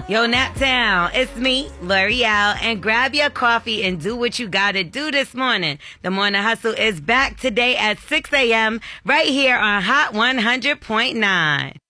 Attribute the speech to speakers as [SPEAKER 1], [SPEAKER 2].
[SPEAKER 1] Yo, Naptown, it's me, L'Oreal, and grab your coffee and do what you gotta do this morning. The Morning Hustle is back today at 6 a.m. right here on Hot 100.9.